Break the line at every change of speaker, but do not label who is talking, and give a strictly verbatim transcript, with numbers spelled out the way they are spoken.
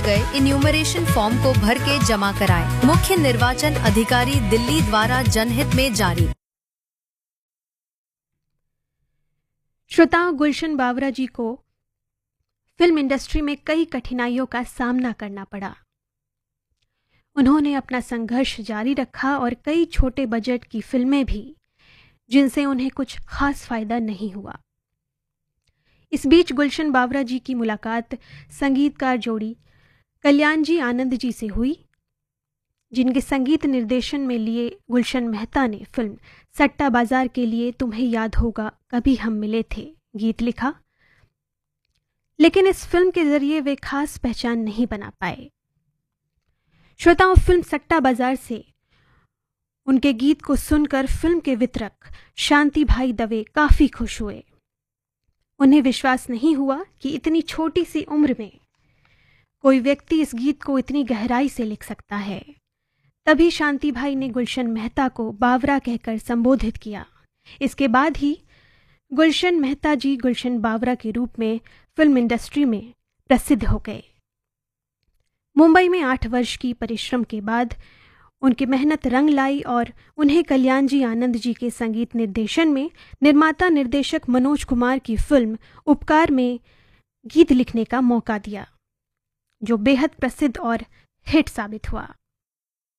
गए enumeration form को भर के जमा कराएं। मुख्य निर्वाचन अधिकारी दिल्ली द्वारा जनहित में जारी।
श्रोताओं, गुलशन बावरा जी को फिल्म इंडस्ट्री में कई कठिनाइयों का सामना करना पड़ा। उन्होंने अपना संघर्ष जारी रखा और कई छोटे बजट की फिल्में भी, जिनसे उन्हें कुछ खास फायदा नहीं हुआ। इस बीच गुलशन बावरा जी की मुलाकात संगीतकार जोड़ी कल्याण जी आनंद जी से हुई, जिनके संगीत निर्देशन में लिए गुलशन मेहता ने फिल्म सट्टा बाजार के लिए तुम्हें याद होगा कभी हम मिले थे गीत लिखा। लेकिन इस फिल्म के जरिए वे खास पहचान नहीं बना पाए। श्रोताओं, फिल्म सट्टा बाजार से उनके गीत को सुनकर फिल्म के वितरक शांति भाई दवे काफी खुश हुए। उन्हें विश्वास नहीं हुआ कि इतनी छोटी सी उम्र में कोई व्यक्ति इस गीत को इतनी गहराई से लिख सकता है। तभी शांति भाई ने गुलशन मेहता को बावरा कहकर संबोधित किया। इसके बाद ही गुलशन मेहता जी गुलशन बावरा के रूप में फिल्म इंडस्ट्री में प्रसिद्ध हो गए। मुंबई में आठ वर्ष की परिश्रम के बाद उनकी मेहनत रंग लाई और उन्हें कल्याण जी आनंद जी के संगीत निर्देशन में निर्माता निर्देशक मनोज कुमार की फिल्म उपकार में गीत लिखने का मौका दिया, जो बेहद प्रसिद्ध और हिट साबित हुआ।